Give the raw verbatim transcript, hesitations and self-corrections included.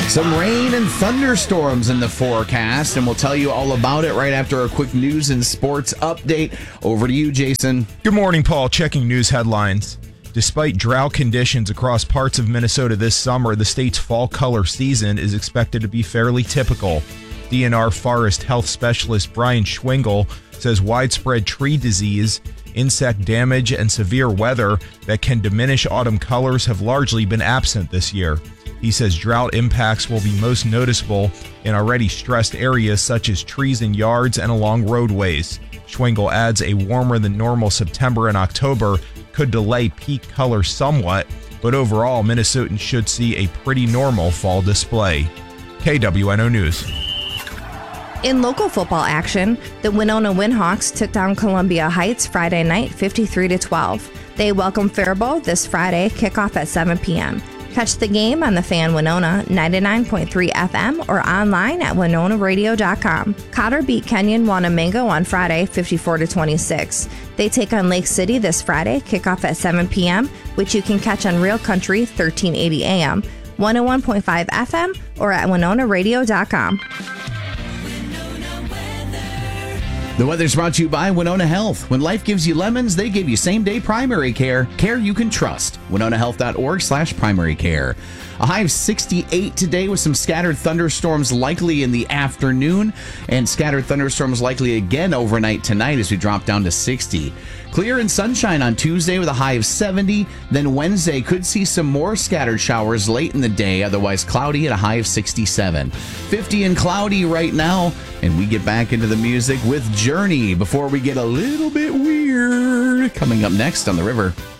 Some rain and thunderstorms in the forecast, and we'll tell you all about it right after a quick news and sports update. Over to you, Jason. Good morning, Paul. Checking news headlines. Despite drought conditions across parts of Minnesota this summer, the state's fall color season is expected to be fairly typical. D N R Forest Health Specialist Brian Schwingel says widespread tree disease, insect damage, and severe weather that can diminish autumn colors have largely been absent this year. He says drought impacts will be most noticeable in already stressed areas such as trees in yards and along roadways. Schwingel adds a warmer than normal September and October could delay peak color somewhat, but overall, Minnesotans should see a pretty normal fall display. K W N O News. In local football action, the Winona Windhawks took down Columbia Heights Friday night fifty-three to twelve. They welcome Faribault this Friday, kickoff at seven p.m. Catch the game on the Fan Winona ninety-nine point three F M or online at winona radio dot com. Cotter beat Kenyon Wanamingo on Friday fifty-four to twenty-six. They take on Lake City this Friday, kickoff at seven p.m., which you can catch on Real Country thirteen eighty A M, one oh one point five F M or at winona radio dot com. The weather's brought to you by Winona Health. When life gives you lemons, they give you same-day primary care. Care you can trust. winona health dot org slash primary care. A high of sixty-eight today with some scattered thunderstorms likely in the afternoon and scattered thunderstorms likely again overnight tonight as we drop down to sixty. Clear and sunshine on Tuesday with a high of seventy. Then Wednesday could see some more scattered showers late in the day, otherwise cloudy at a high of sixty-seven. fifty and cloudy right now. And we get back into the music with Journey before we get a little bit weird. Coming up next on The River.